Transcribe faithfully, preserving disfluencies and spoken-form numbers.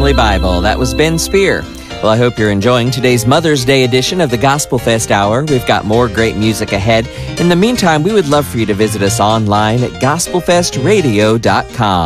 Family Bible. That was Ben Spear. Well, I hope you're enjoying today's Mother's Day edition of the Gospel Fest Hour. We've got more great music ahead. In the meantime, we would love for you to visit us online at gospel fest radio dot com.